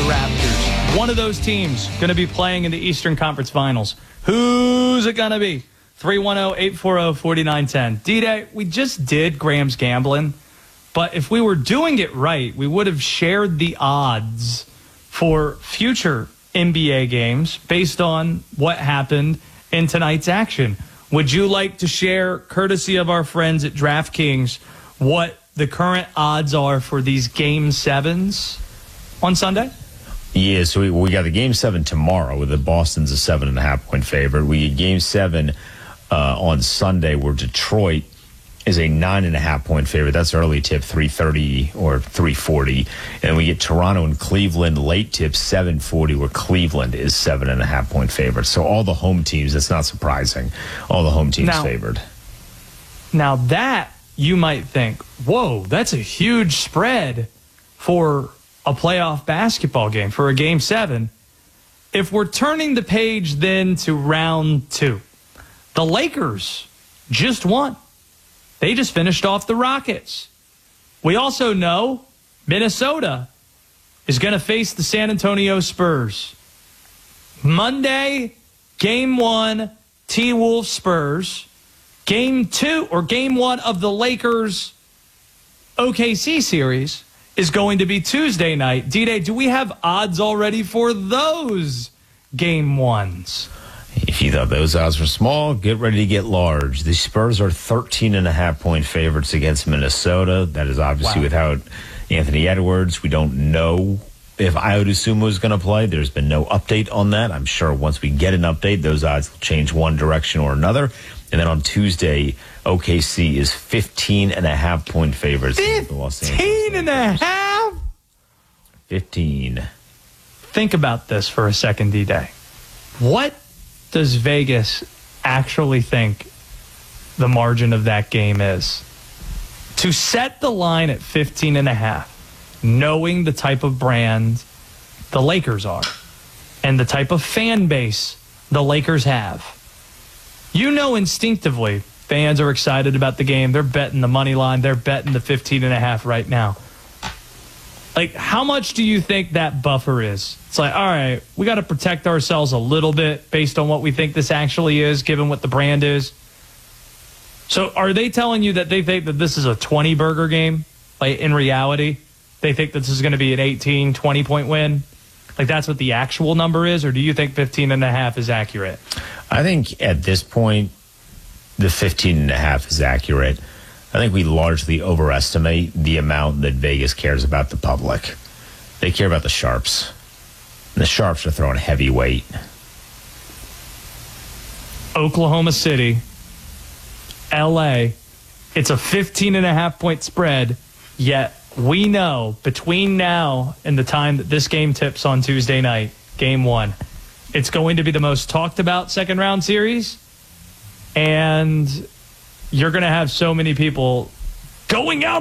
Raptors. One of those teams going to be playing in the Eastern Conference Finals. Who's it going to be? 310-840-4910. D-Day, we just did Graham's Gambling, but if we were doing it right, we would have shared the odds for future NBA games based on what happened in tonight's action. Would you like to share, courtesy of our friends at DraftKings, what the current odds are for these Game 7s on Sunday? Yeah, so we got the Game 7 tomorrow with the Boston's a 7.5-point favorite. We get Game 7 on Sunday where Detroit is a 9.5-point favorite. That's early tip, 3:30 or 3:40. And we get Toronto and Cleveland late tip, 7:40, where Cleveland is 7.5-point favorite. So all the home teams, that's not surprising, all the home teams favored. Now that, you might think, whoa, that's a huge spread for a playoff basketball game, for a Game 7. If we're turning the page then to round 2, the Lakers just won. They just finished off the Rockets. We also know Minnesota is going to face the San Antonio Spurs. Monday, Game 1, T-Wolves Spurs. Game 2 or Game 1 of the Lakers OKC series is going to be Tuesday night. D-Day, do we have odds already for those Game 1s? If you thought those odds were small, get ready to get large. The Spurs are 13.5-point favorites against Minnesota. That is obviously without Anthony Edwards. We don't know if Ayo Dosunmu is going to play. There's been no update on that. I'm sure once we get an update, those odds will change one direction or another. And then on Tuesday, OKC is 15.5-point favorites. 15.5? 15. Think about this for a second, D-Day. What does Vegas actually think the margin of that game is? To set the line at 15.5, knowing the type of brand the Lakers are and the type of fan base the Lakers have, you know instinctively fans are excited about the game. They're betting the money line. They're betting the 15.5 right now. Like, how much do you think that buffer is? It's like, all right, we got to protect ourselves a little bit based on what we think this actually is, given what the brand is. So are they telling you that they think that this is a 20-burger game? Like, in reality, they think that this is going to be an 18, 20-point win? Like, that's what the actual number is? Or do you think 15.5 is accurate? I think at this point, the 15.5 is accurate. I think we largely overestimate the amount that Vegas cares about the public. They care about the sharps. And the sharps are throwing heavyweight. Oklahoma City, LA, it's a 15.5-point spread, yet we know between now and the time that this game tips on Tuesday night, Game 1, it's going to be the most talked about second round series, and you're going to have so many people going out